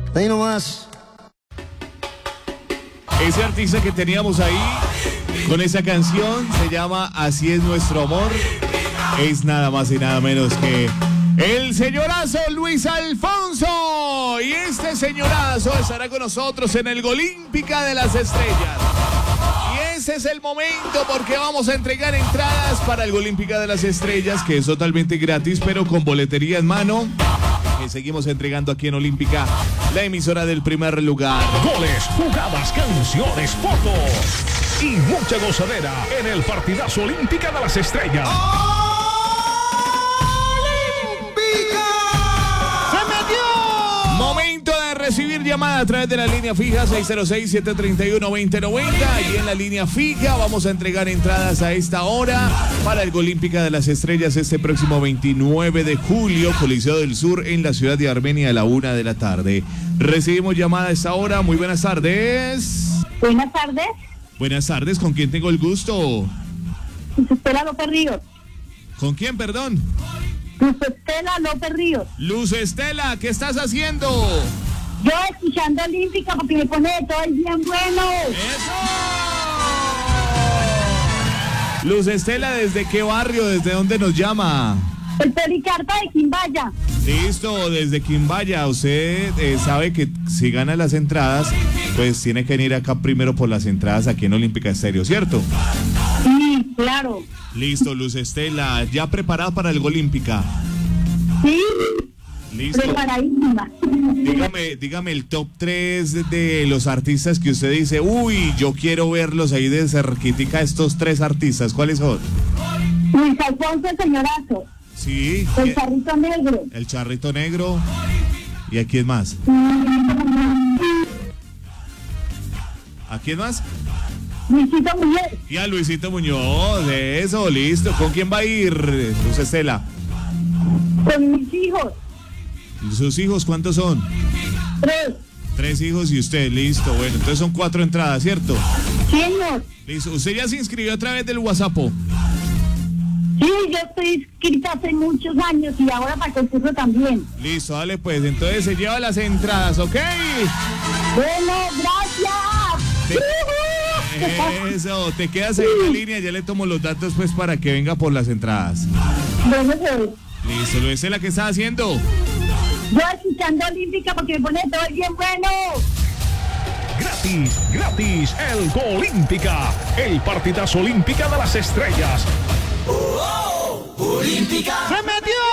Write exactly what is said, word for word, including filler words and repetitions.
Ahí nomás. Ese artista que teníamos ahí con esa canción se llama Así es nuestro amor. Es nada más y nada menos que el señorazo Luis Alfonso. Y este señorazo estará con nosotros en el Golímpica de las Estrellas. Y ese es el momento porque vamos a entregar entradas para el Golímpica de las Estrellas, que es totalmente gratis, pero con boletería en mano. Que seguimos entregando aquí en Olímpica, la emisora del primer lugar. Goles, jugadas, canciones, fotos y mucha gozadera en el partidazo Olímpica de las Estrellas. Momento de recibir llamada a través de la línea fija seis cero seis, siete tres uno, dos cero nueve cero. Y en la línea fija vamos a entregar entradas a esta hora para el Golímpica de las Estrellas este próximo veintinueve de julio, Coliseo del Sur en la ciudad de Armenia a la una de la tarde. Recibimos llamada a esta hora. Muy buenas tardes. Buenas tardes. Buenas tardes. ¿Con quién tengo el gusto? Luz Estela López Ríos. ¿Con quién, perdón? Luz Estela López Ríos. Luz Estela, ¿qué estás haciendo? Yo escuchando Olímpica porque me pone de todo el bien bueno. ¡Eso! Luz Estela, ¿desde qué barrio? ¿Desde dónde nos llama? El Pericarpa de Quimbaya. Listo, desde Quimbaya. Usted eh, sabe que si gana las entradas, pues tiene que venir acá primero por las entradas aquí en Olímpica Estéreo, ¿cierto? Sí, claro. Listo, Luz Estela, ¿ya preparada para el Golímpica? Sí. Listo. Preparadísima. Dígame, dígame el top tres de los artistas que usted dice, uy, yo quiero verlos ahí de cerquitica, estos tres artistas. ¿Cuáles son? Luis Alfonso, el señorazo. Sí. El Charrito Negro. El Charrito Negro. ¿Y a quién más? ¿A quién más? Luisito Muñoz. Y a Luisito Muñoz, de eso, listo. ¿Con quién va a ir, Luz Estela? Con mis hijos. ¿Sus hijos cuántos son? Tres. Tres hijos y usted, listo. Bueno, entonces son cuatro entradas, ¿cierto? Señor. Listo. ¿Usted ya se inscribió a través del WhatsApp? Sí, yo estoy inscrita hace muchos años y ahora para el concurso también. Listo, dale pues. Entonces se lleva las entradas, ¿ok? Bueno, gracias. Te, eso, te quedas ahí en la línea, ya le tomo los datos pues para que venga por las entradas. Bueno, pues. Listo, Luis, ¿es la que está haciendo? Yo escuchando Olímpica porque me pone todo bien bueno. Gratis, gratis, el Golímpica, el partidazo Olímpica de las Estrellas. Oh, oh, Olímpica. ¡Se metió!